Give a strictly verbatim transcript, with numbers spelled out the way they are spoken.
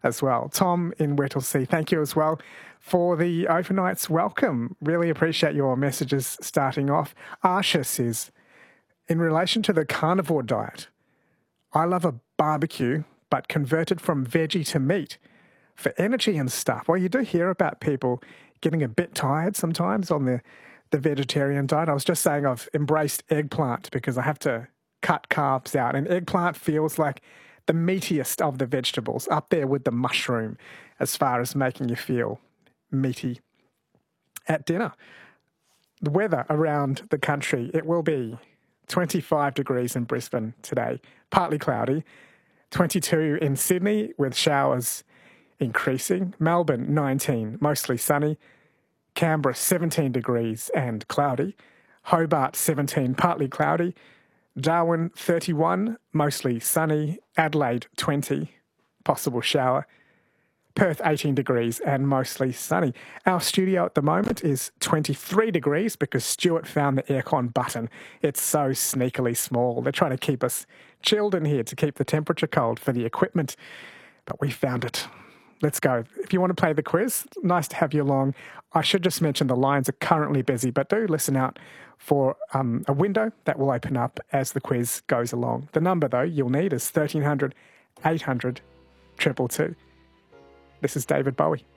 as well. Tom in Whittlesea, thank you as well for the overnights welcome. Really appreciate your messages starting off. Arsha says, in relation to the carnivore diet, I love a barbecue, but converted from veggie to meat for energy and stuff. Well, you do hear about people getting a bit tired sometimes on the, the vegetarian diet. I was just saying I've embraced eggplant because I have to cut carbs out, and eggplant feels like the meatiest of the vegetables, up there with the mushroom as far as making you feel meaty at dinner. The weather around the country, it will be twenty-five degrees in Brisbane today, partly cloudy, twenty-two in Sydney with showers increasing, Melbourne nineteen, mostly sunny, Canberra seventeen degrees and cloudy, Hobart seventeen, partly cloudy, Darwin thirty-one, mostly sunny, Adelaide twenty, possible shower, Perth eighteen degrees and mostly sunny. Our studio at the moment is twenty-three degrees because Stuart found the aircon button. It's so sneakily small. They're trying to keep us chilled in here to keep the temperature cold for the equipment, but we found it. Let's go. If you want to play the quiz, nice to have you along. I should just mention the lines are currently busy, but do listen out for um, a window that will open up as the quiz goes along. The number, though, you'll need is thirteen hundred, eight hundred, two two two. This is David Bowie.